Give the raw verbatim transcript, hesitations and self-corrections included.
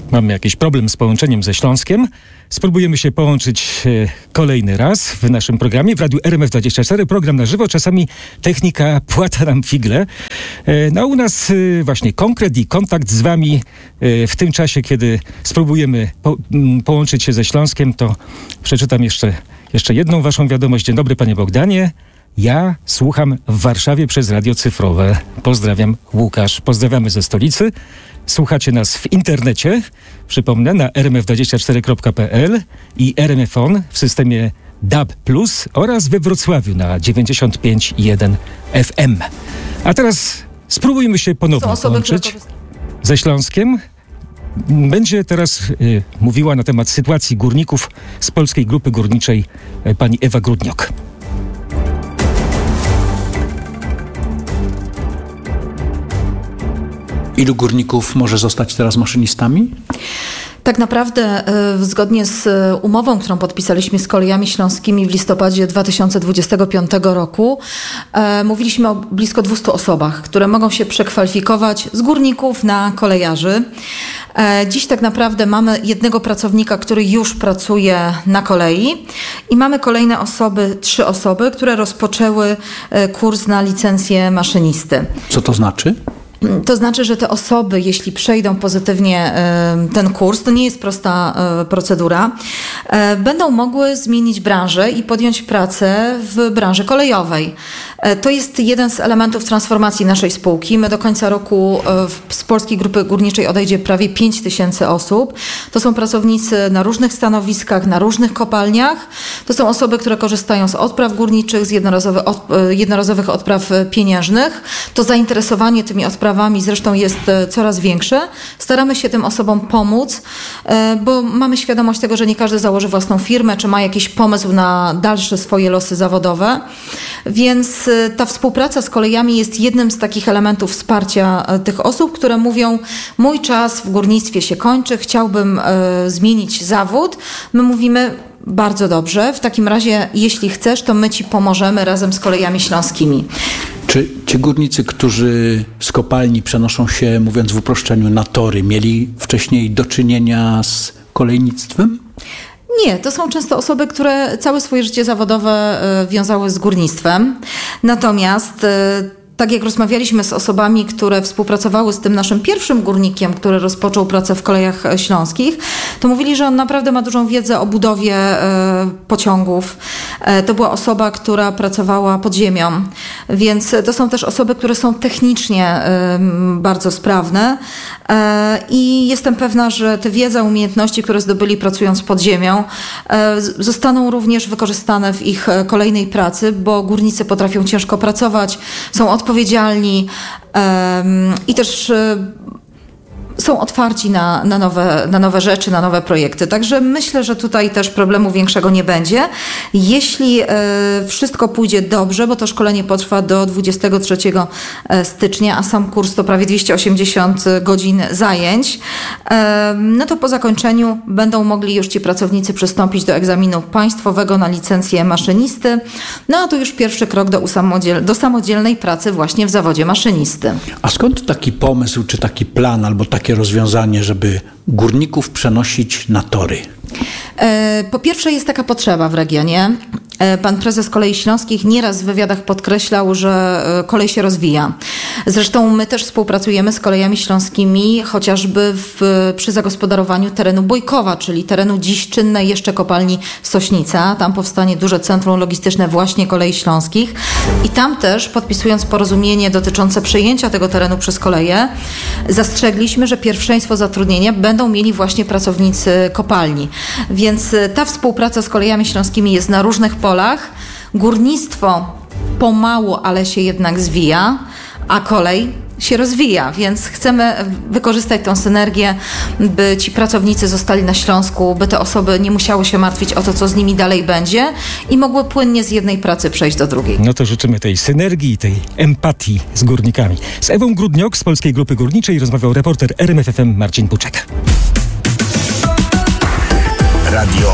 mamy jakiś problem z połączeniem ze Śląskiem. Spróbujemy się połączyć e, kolejny raz w naszym programie w Radiu R M F dwadzieścia cztery. Program na żywo. Czasami technika płata nam figle. E, no u nas e, właśnie konkret i kontakt z wami e, w tym czasie, kiedy spróbujemy po, m, połączyć się ze Śląskiem, to przeczytam jeszcze, jeszcze jedną waszą wiadomość. Dzień dobry, panie Bogdanie. Ja słucham w Warszawie przez radio cyfrowe. Pozdrawiam, Łukasz. Pozdrawiamy ze stolicy. Słuchacie nas w internecie, przypomnę, na r m f dwadzieścia cztery kropka p l i R M F on w systemie D A B plus oraz we Wrocławiu na dziewięćdziesiąt pięć i jeden F M. A teraz spróbujmy się ponownie osoby, połączyć ze Śląskiem. Będzie teraz y, mówiła na temat sytuacji górników z Polskiej Grupy Górniczej y, pani Ewa Grudniok. Ilu górników może zostać teraz maszynistami? Tak naprawdę y, zgodnie z y, umową, którą podpisaliśmy z Kolejami Śląskimi w listopadzie dwa tysiące dwudziestego piątego roku, y, mówiliśmy o blisko dwustu osobach, które mogą się przekwalifikować z górników na kolejarzy. Y, dziś tak naprawdę mamy jednego pracownika, który już pracuje na kolei i mamy kolejne osoby, trzy osoby, które rozpoczęły y, kurs na licencję maszynisty. Co to znaczy? To znaczy, że te osoby, jeśli przejdą pozytywnie y, ten kurs, to nie jest prosta y, procedura, y, będą mogły zmienić branżę i podjąć pracę w branży kolejowej. Y, to jest jeden z elementów transformacji naszej spółki. My do końca roku y, z Polskiej Grupy Górniczej odejdzie prawie pięć tysięcy osób. To są pracownicy na różnych stanowiskach, na różnych kopalniach. To są osoby, które korzystają z odpraw górniczych, z jednorazowych, od, y, jednorazowych odpraw pieniężnych. To zainteresowanie tymi odprawami zresztą jest coraz większe. Staramy się tym osobom pomóc, bo mamy świadomość tego, że nie każdy założy własną firmę, czy ma jakiś pomysł na dalsze swoje losy zawodowe. Więc ta współpraca z kolejami jest jednym z takich elementów wsparcia tych osób, które mówią: mój czas w górnictwie się kończy, chciałbym zmienić zawód. My mówimy: bardzo dobrze, w takim razie jeśli chcesz, to my ci pomożemy razem z Kolejami Śląskimi. Czy ci górnicy, którzy z kopalni przenoszą się, mówiąc w uproszczeniu, na tory, mieli wcześniej do czynienia z kolejnictwem? Nie, to są często osoby, które całe swoje życie zawodowe y, wiązały z górnictwem. Natomiast y, tak jak rozmawialiśmy z osobami, które współpracowały z tym naszym pierwszym górnikiem, który rozpoczął pracę w Kolejach Śląskich, to mówili, że on naprawdę ma dużą wiedzę o budowie e, pociągów. E, to była osoba, która pracowała pod ziemią, więc to są też osoby, które są technicznie e, bardzo sprawne e, i jestem pewna, że te wiedza, umiejętności, które zdobyli pracując pod ziemią, e, zostaną również wykorzystane w ich kolejnej pracy, bo górnicy potrafią ciężko pracować, są odpowiedzialni um, i też um, są otwarci na, na, nowe, na nowe rzeczy, na nowe projekty. Także myślę, że tutaj też problemu większego nie będzie. Jeśli e, wszystko pójdzie dobrze, bo to szkolenie potrwa do dwudziestego trzeciego stycznia, a sam kurs to prawie dwieście osiemdziesiąt godzin zajęć, e, no to po zakończeniu będą mogli już ci pracownicy przystąpić do egzaminu państwowego na licencję maszynisty. No a to już pierwszy krok do, usamodziel- do samodzielnej pracy właśnie w zawodzie maszynisty. A skąd taki pomysł, czy taki plan, albo taki takie rozwiązanie, żeby górników przenosić na tory? Po pierwsze, jest taka potrzeba w regionie. Pan prezes Kolei Śląskich nieraz w wywiadach podkreślał, że kolej się rozwija. Zresztą my też współpracujemy z Kolejami Śląskimi, chociażby w, przy zagospodarowaniu terenu Bojkowa, czyli terenu dziś czynnej jeszcze kopalni Sośnica. Tam powstanie duże centrum logistyczne właśnie Kolei Śląskich. I tam też, podpisując porozumienie dotyczące przejęcia tego terenu przez koleje, zastrzegliśmy, że pierwszeństwo zatrudnienia będą mieli właśnie pracownicy kopalni. Więc ta współpraca z Kolejami Śląskimi jest na różnych polach. Górnictwo pomału, ale się jednak zwija, a kolej się rozwija, więc chcemy wykorzystać tę synergię, by ci pracownicy zostali na Śląsku, by te osoby nie musiały się martwić o to, co z nimi dalej będzie i mogły płynnie z jednej pracy przejść do drugiej. No to życzymy tej synergii, tej empatii z górnikami. Z Ewą Grudniok z Polskiej Grupy Górniczej rozmawiał reporter R M F F M Marcin Buczek. Radio